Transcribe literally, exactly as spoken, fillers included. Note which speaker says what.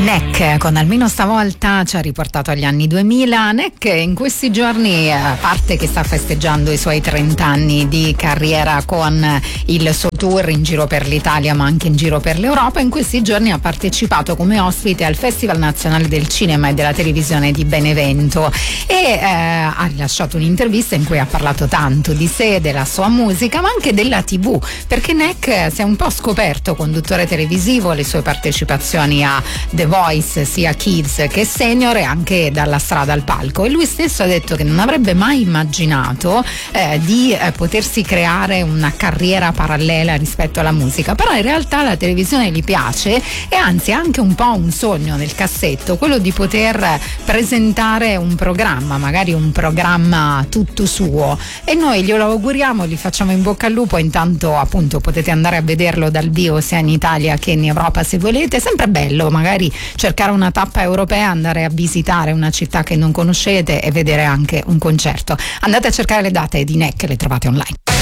Speaker 1: Neck con Almeno stavolta ci ha riportato agli anni duemila. Neck in questi giorni, a parte che sta festeggiando i suoi trenta anni di carriera con il suo tour in giro per l'Italia ma anche in giro per l'Europa, in questi giorni ha partecipato come ospite al Festival Nazionale del Cinema e della Televisione di Benevento e eh, ha rilasciato un'intervista in cui ha parlato tanto di sé, della sua musica ma anche della tivù, perché Neck si è un po' scoperto conduttore televisivo, le sue partecipazioni a The Voice sia Kids che Senior e anche Dalla strada al palco, e lui stesso ha detto che non avrebbe mai immaginato eh, di eh, potersi creare una carriera parallela rispetto alla musica, però in realtà la televisione gli piace e anzi è anche un po' un sogno nel cassetto quello di poter presentare un programma, magari un programma tutto suo, e noi glielo auguriamo, gli facciamo in bocca al lupo. Intanto appunto potete andare a vederlo dal vivo sia in Italia che in Europa se volete, è sempre bello magari cercare una tappa europea, andare a visitare una città che non conoscete e vedere anche un concerto. Andate a cercare le date di Neck, le trovate online.